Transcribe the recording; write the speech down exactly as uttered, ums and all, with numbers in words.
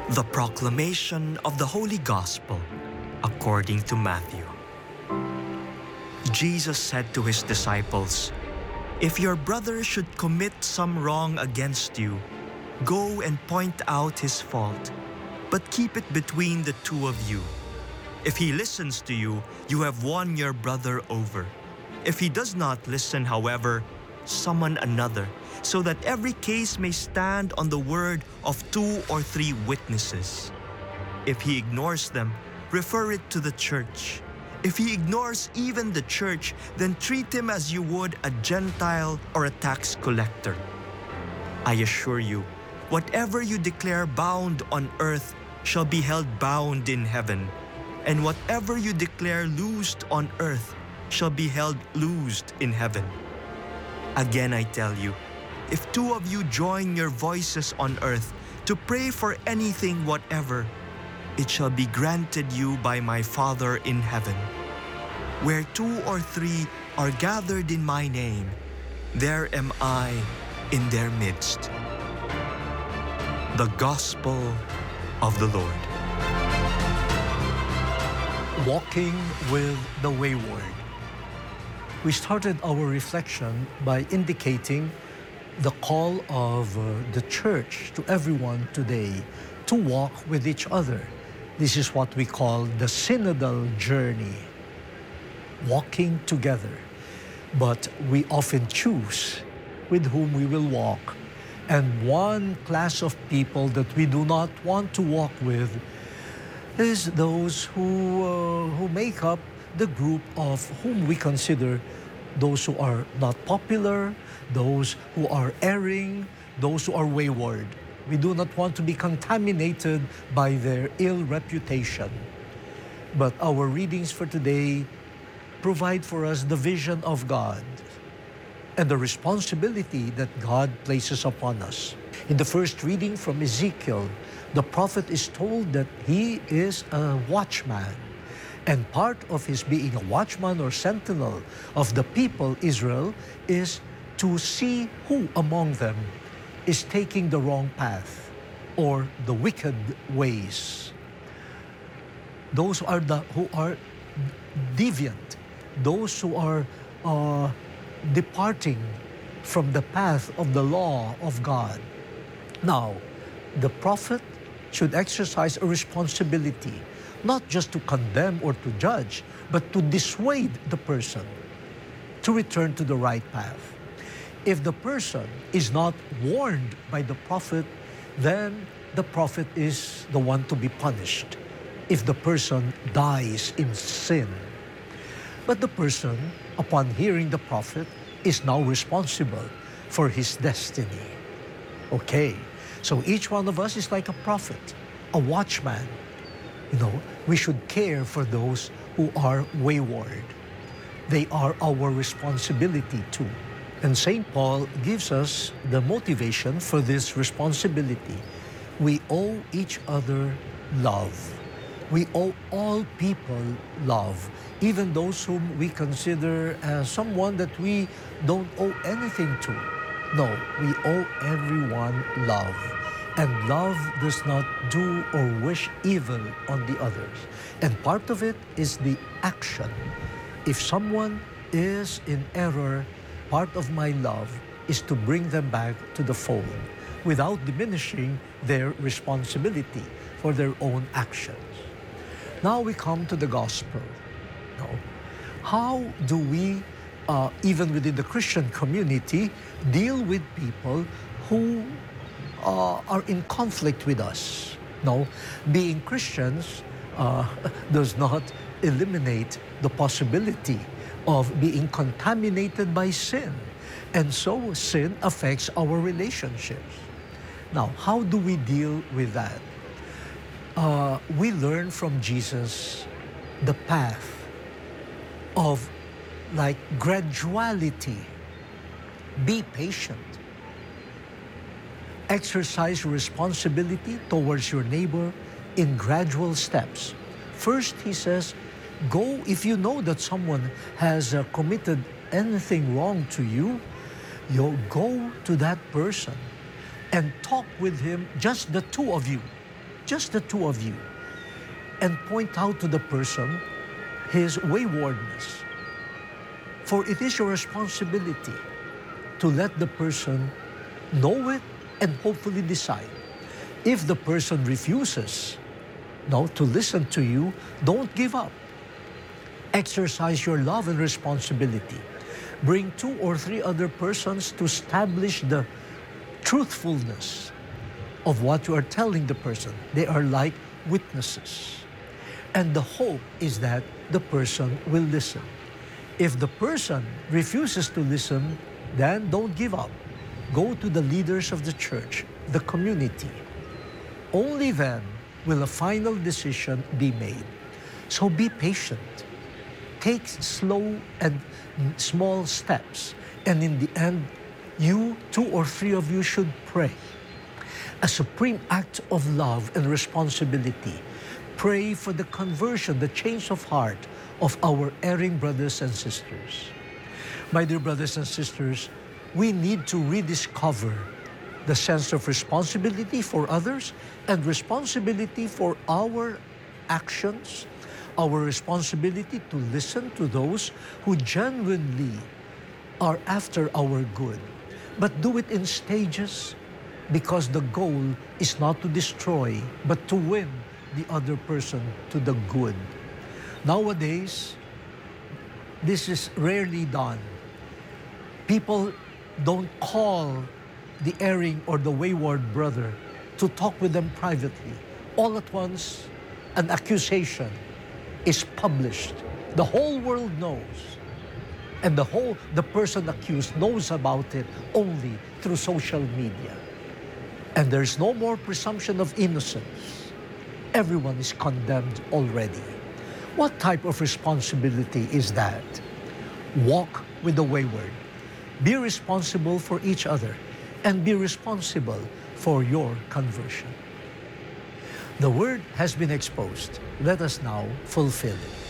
The proclamation of the Holy Gospel according to Matthew. Jesus said to his disciples, "If your brother should commit some wrong against you, go and point out his fault, but keep it between the two of you. If he listens to you, you have won your brother over. If he does not listen, however, summon another, so that every case may stand on the word of two or three witnesses. If he ignores them, refer it to the church. If he ignores even the church, then treat him as you would a Gentile or a tax collector. I assure you, whatever you declare bound on earth shall be held bound in heaven, and whatever you declare loosed on earth shall be held loosed in heaven. Again I tell you, if two of you join your voices on earth to pray for anything whatever, it shall be granted you by my Father in heaven. Where two or three are gathered in my name, there am I in their midst." The Gospel of the Lord. Walking with the wayward. We started our reflection by indicating the call of uh, the church to everyone today to walk with each other. This is what we call the synodal journey, walking together. But we often choose with whom we will walk. And one class of people that we do not want to walk with is those who, uh, who make up the group of whom we consider those who are not popular, those who are erring, those who are wayward. We do not want to be contaminated by their ill reputation. But our readings for today provide for us the vision of God and the responsibility that God places upon us. In the first reading from Ezekiel, the prophet is told that he is a watchman. And part of his being a watchman or sentinel of the people Israel is to see who among them is taking the wrong path or the wicked ways. Those are the who are deviant, those who are uh, departing from the path of the law of God. Now, the prophet should exercise a responsibility, not just to condemn or to judge, but to dissuade the person to return to the right path. If the person is not warned by the prophet, then the prophet is the one to be punished if the person dies in sin. But the person, upon hearing the prophet, is now responsible for his destiny. Okay, so each one of us is like a prophet, a watchman. You know, we should care for those who are wayward. They are our responsibility too. And Saint Paul gives us the motivation for this responsibility. We owe each other love. We owe all people love, even those whom we consider as someone that we don't owe anything to. No, we owe everyone love. And love does not do or wish evil on the others. And part of it is the action. If someone is in error, part of my love is to bring them back to the fold without diminishing their responsibility for their own actions. Now we come to the gospel. Now, how do we, uh, even within the Christian community, deal with people who Uh, are in conflict with us? No, being Christians uh, does not eliminate the possibility of being contaminated by sin. And so sin affects our relationships. Now, how do we deal with that? Uh, we learn from Jesus the path of like graduality. Be patient. Exercise responsibility towards your neighbor in gradual steps. First, he says, go if you know that someone has uh, committed anything wrong to you, you go to that person and talk with him, just the two of you. just the two of you, and point out to the person his waywardness. For it is your responsibility to let the person know it and hopefully decide. If the person refuses no, to listen to you, don't give up. Exercise your love and responsibility. Bring two or three other persons to establish the truthfulness of what you are telling the person. They are like witnesses. And the hope is that the person will listen. If the person refuses to listen, then don't give up. Go to the leaders of the church, the community. Only then will a final decision be made. So be patient. Take slow and small steps. And in the end, you, two or three of you should pray. A supreme act of love and responsibility. Pray for the conversion, the change of heart of our erring brothers and sisters. My dear brothers and sisters, we need to rediscover the sense of responsibility for others and responsibility for our actions, our responsibility to listen to those who genuinely are after our good, but do it in stages, because the goal is not to destroy, but to win the other person to the good. Nowadays, this is rarely done. People don't call the erring or the wayward brother to talk with them privately. All at once, an accusation is published. The whole world knows. And the whole, the person accused knows about it only through social media. And there's no more presumption of innocence. Everyone is condemned already. What type of responsibility is that? Walk with the wayward. Be responsible for each other and be responsible for your conversion. The word has been exposed. Let us now fulfill it.